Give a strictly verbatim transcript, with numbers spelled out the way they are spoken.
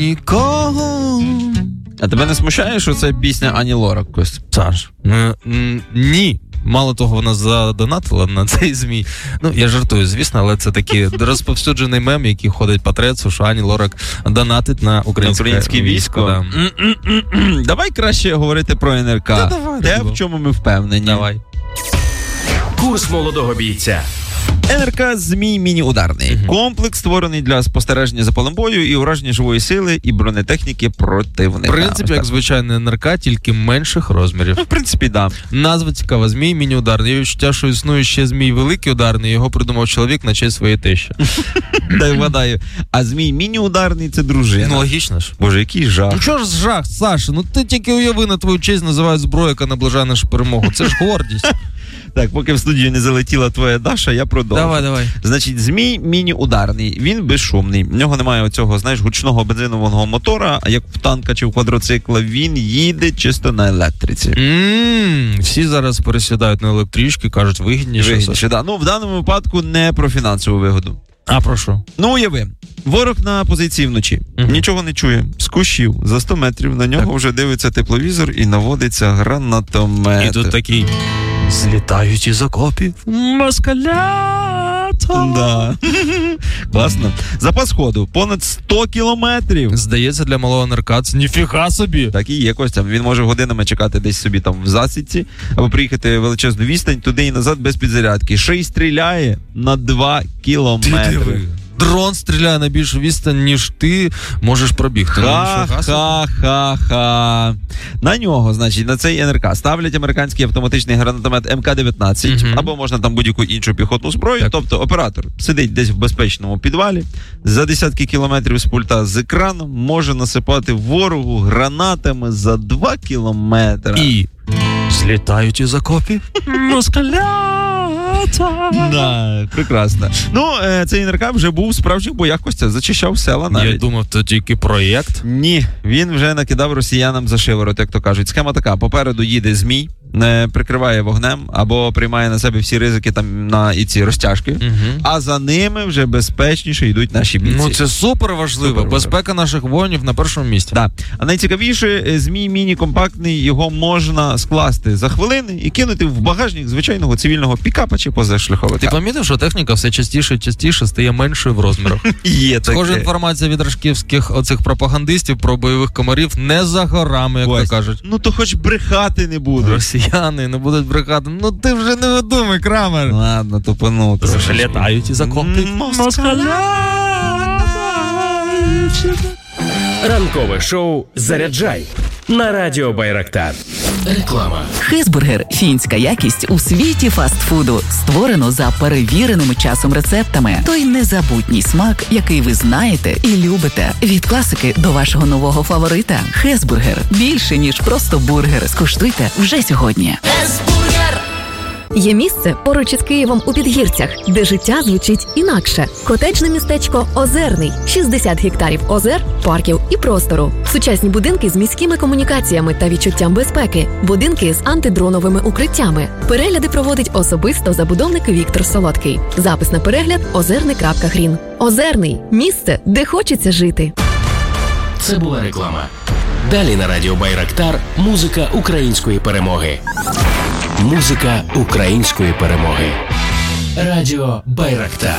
нікого. А тебе не смущає, що це пісня Ані Лорак, Кость? Саш, ну, ні. Мало того, вона задонатила на цей ЗМІ. Ну, я жартую, звісно, але це такий розповсюджений мем, який ходить по трецу, що Ані Лорак донатить на українське, українське військо. військо да. Давай краще говорити про ен ер ка. Да, давай, Те, давай. в чому ми впевнені. Давай. Курс молодого бійця. ен ер ка «Змій міні-ударний». Uh-huh. Комплекс, створений для спостереження за полем бою і ураження живої сили і бронетехніки противника. В принципі, як звичайний ен ер ка, тільки менших розмірів. Ну, в принципі, да. Назва цікава. Змій міні-ударний. Є відчуття, що існує ще змій великий ударний, його придумав чоловік на честь своєї тещі. Дай вгадаю. А змій міні-ударний – це дружина. Ну, логічно ж. Боже, який жах. Ну, чого ж жах, Саша? Ну, ти тільки уяви, на твою честь називають зброю, яка наближає нашу перемогу. Це ж гордість. Так, поки в студію не залетіла твоя Даша, я продовжу. Давай, давай. Значить, Змій міні-ударний, він безшумний. В нього немає оцього, знаєш, гучного бензинового мотора, а як в танка чи в квадроцикла, він їде чисто на електриці. Mm, всі зараз пересідають на електрички, кажуть, вигідніше. Вигідніше, да. Ну, в даному випадку не про фінансову вигоду. А про що? Ну, уяви, ворог на позиції вночі, uh-huh. нічого не чує, з кущів, за сто метрів, на нього так. вже дивиться тепловізор і наводиться гранатомет. І тут такий, злітають із окопів москалята. Да. Класно. Запас ходу понад сто кілометрів. Здається, для малого ен ер ка це ніфіга собі. Так і є, Костя. Він може годинами чекати десь собі там в засідці, або приїхати величезну відстань туди і назад без підзарядки. Ще й стріляє на два кілометри. Дрон стріляє на більшу відстань, ніж ти можеш пробігти. Ха-ха-ха. На нього, значить, на цей ен ер ка ставлять американський автоматичний гранатомет ем ка дев'ятнадцять, uh-huh. або можна там будь-яку іншу піхотну зброю. Так. Тобто оператор сидить десь в безпечному підвалі, за десятки кілометрів з пульта з екраном може насипати ворогу гранатами за два кілометри. І злітають із окопів москаля. Да, прекрасно. Ну, цей ен ер ка вже був в справжніх боях, Костя, зачищав села навіть. Я думав, це тільки проєкт. Ні, він вже накидав росіянам за шиворот, як то кажуть. Схема така, попереду їде Змій, не прикриває вогнем або приймає на себе всі ризики там на і ці розтяжки, угу. а за ними вже безпечніше йдуть наші бійці. Ну, це супер важливо. Супер безпека наших воїнів на першому місці. Так. А найцікавіше, Змій міні-компактний, його можна скласти за хвилини і кинути в багажник звичайного цивільного пікапа чи позашляховика. Ти помітив, що техніка все частіше і частіше стає меншою в розмірах? Є таке. Схожа інформація від рашківських оцих пропагандистів про бойових комарів не за горами, як то кажуть. Ну то хоч брехати не будуть. Росіяни не будуть брехати. Ну ти вже не видумай, Крамер. Ладно, тупану. Вже літають із окопів москаля. Ранкове шоу «Заряджай» на радіо Байрактар. Реклама. Хесбургер – фінська якість у світі фастфуду. Створено за перевіреними часом рецептами. Той незабутній смак, який ви знаєте і любите. Від класики до вашого нового фаворита. Хесбургер – більше, ніж просто бургер. Скуштуйте вже сьогодні. Хесбургер! Є місце поруч із Києвом у Підгірцях, де життя звучить інакше. Котеджне містечко Озерний. шістдесят гектарів озер, парків і простору. Сучасні будинки з міськими комунікаціями та відчуттям безпеки. Будинки з антидроновими укриттями. Перегляди проводить особисто забудовник Віктор Солодкий. Запис на перегляд – озерний крапка грін. Озерний – місце, де хочеться жити. Це була реклама. Далі на радіо Байрактар музика української перемоги. Музика української перемоги. Радіо Байрактар.